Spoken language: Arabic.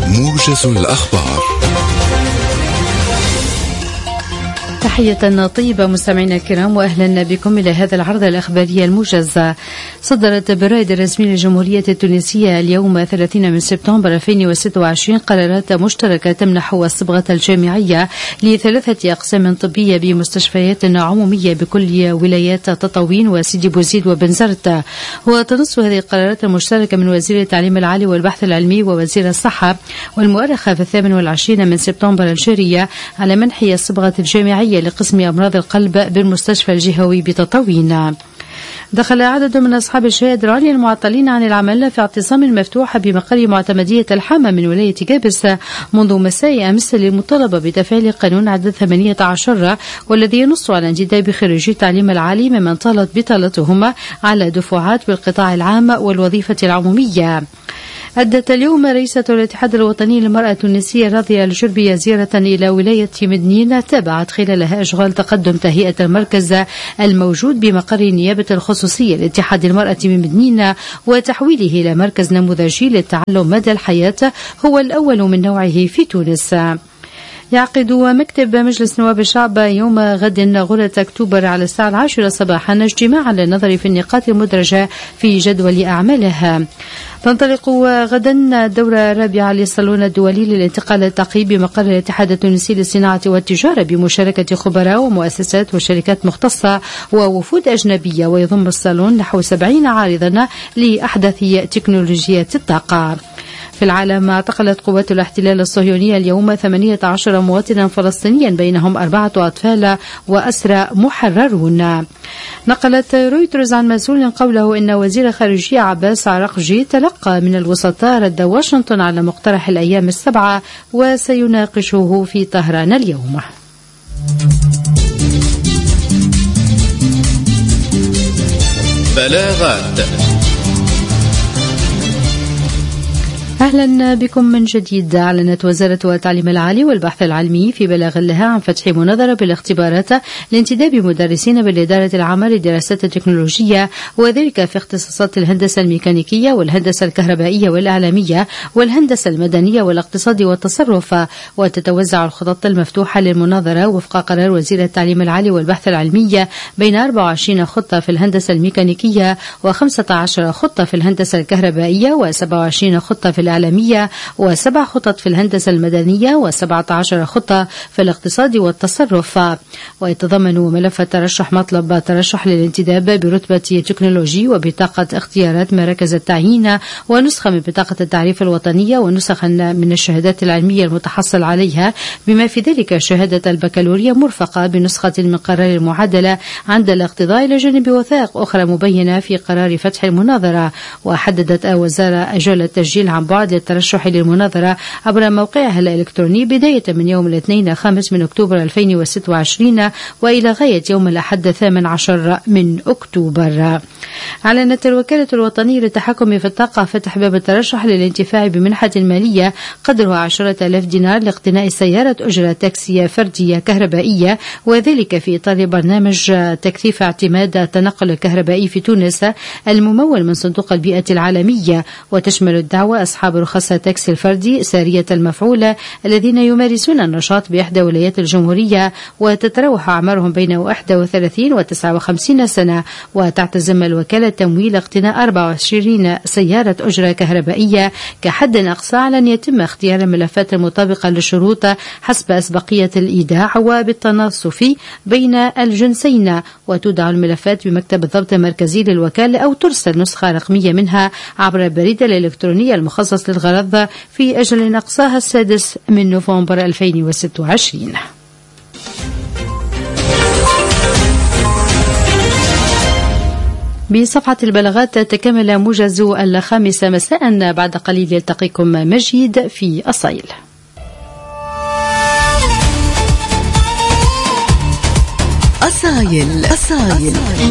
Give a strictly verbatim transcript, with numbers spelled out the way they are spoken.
موجز الأخبار. تحية طيبة مستمعينا الكرام، وأهلا بكم إلى هذا العرض الأخباري الموجز. صدرت البرائد الرسمية للجمهورية التونسية اليوم ثلاثين من سبتمبر ألفين وستة وعشرين قرارات مشتركة تمنح الصبغة الجامعية لثلاثة أقسام طبية بمستشفيات عمومية بكل ولايات تطاوين وسيدي بوزيد وبنزرت. وتنص هذه القرارات المشتركة من وزير التعليم العالي والبحث العلمي ووزير الصحة والمؤرخة في الثامن والعشرين من سبتمبر الجارية على منح الصبغة الجامعية لقسم أمراض القلب بالمستشفى الجهوي بتطاوين. دخل عدد من أصحاب الشهادة العليا المعطلين عن العمل في اعتصام مفتوح بمقر معتمدية الحامة من ولاية جابس منذ مساء أمس للمطالبة بتفعيل قانون عدد ثمانية عشر، والذي ينص على انتداب خريجي التعليم العالي ممن طالت بطالتهم على دفعات بالقطاع العام والوظيفة العمومية. أدت اليوم رئيسة الاتحاد الوطني للمرأة التونسية راضية الجربية زيارة إلى ولاية مدنين تابعت خلالها أشغال تقدم تهيئة المركز الموجود بمقر النيابة الخصوصية لاتحاد المرأة من مدنين وتحويله إلى مركز نموذجي للتعلم مدى الحياة هو الأول من نوعه في تونس. يعقد مكتب مجلس نواب الشعب يوم غد غدة أكتوبر على الساعة العاشرة صباحا اجتماعا للنظر في النقاط المدرجة في جدول أعمالها. تنطلق غدا الدورة الرابعة للصالون الدولي للانتقال التعقيبي بمقر الاتحاد التونسي للصناعة والتجارة بمشاركة خبراء ومؤسسات وشركات مختصة ووفود أجنبية، ويضم الصالون نحو سبعين عارضا لأحدث تكنولوجيات الطاقة. في العالم، اعتقلت قوات الاحتلال الصهيونية اليوم ثمانية عشر مواطنا فلسطينيا بينهم أربعة أطفال وأسرى محررون. نقلت رويترز عن مسؤول قوله إن وزير خارجية عباس عرقجي تلقى من الوسطاء رد واشنطن على مقترح الأيام السبعة وسيناقشه في طهران اليوم. بلاغات. أهلا بكم من جديد. أعلنت وزارة التعليم العالي والبحث العلمي في بلاغ لها عن فتح مناظرة بالاختبارات لانتداب مدرسين بالإدارة العامة للدراسات التكنولوجية، وذلك في اختصاصات الهندسة الميكانيكية والهندسة الكهربائية والإعلامية والهندسة المدنية والاقتصاد والتصرف. وتتوزع الخطط المفتوحة للمناظرة وفق قرار وزير التعليم العالي والبحث العلمي بين أربعة وعشرين خطة في الهندسة الميكانيكية وخمسة عشر خطة في الهندسة الكهربائية وسبعة وعشرين خطة في الإعلامية وسبع خطط في الهندسة المدنية وسبعة عشر خطة في الاقتصاد والتصرف. ويتضمن ملف الترشح مطلب ترشح للانتداب برتبة تكنولوجي وبطاقة اختيارات مراكز التعيين ونسخة من بطاقة التعريف الوطنية ونسخا من الشهادات العلمية المتحصل عليها، بما في ذلك شهادة البكالوريا مرفقة بنسخة من قرار المعادلة عند الاقتضاء إلى جانب وثائق أخرى مبينة في قرار فتح المناظرة. وحددت الوزارة أجال التسجيل عن بعد للترشح للمناظرة عبر موقعها الإلكتروني بداية من يوم الاثنين الخامس من أكتوبر ألفين وستة وعشرين وإلى غاية يوم الأحد الثامن عشر من أكتوبر. أعلنت الوكالة الوطنية للتحكم في الطاقة فتح باب الترشح للانتفاع بمنحة مالية قدرها عشرة آلاف دينار لاقتناء سيارة أجرة تاكسية فردية كهربائية، وذلك في إطار برنامج تكثيف اعتماد التنقل الكهربائي في تونس الممول من صندوق البيئة العالمية. وتشمل الدعوة أصحاب رخص التاكسي الفردي سارية المفعولة الذين يمارسون النشاط بإحدى ولايات الجمهورية وتتراوح أعمارهم بين واحد وثلاثين وتسعة وخمسين سنة. وتعتزم الوكالة تمويل اقتناء أربعة وعشرين سيارة أجرة كهربائية كحد أقصى على أن يتم اختيار الملفات المطابقة للشروط حسب أسبقية الإيداع وبالتناصف بين الجنسين. وتودع الملفات بمكتب الضبط المركزي للوكالة أو ترسل نسخة رقمية منها عبر البريد الإلكتروني المخصص للغرض في أجل أقصاها السادس من نوفمبر ألفين وستة وعشرين. بصفحة البلاغات تكمل موجز الخامسة مساء. بعد قليل يلتقيكم مجيد في الصيل. أصايل أصايل